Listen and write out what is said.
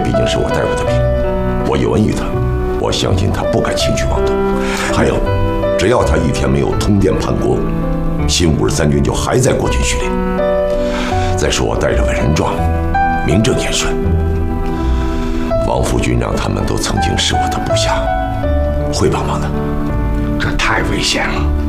毕竟是我带过的兵，我有恩于他，我相信他不敢轻举妄动。还有，只要他一天没有通电叛国，新53军就还在国军序列。再说我带着文人状，名正言顺。王副军长他们都曾经是我的部下，会帮忙的。 这太危险了。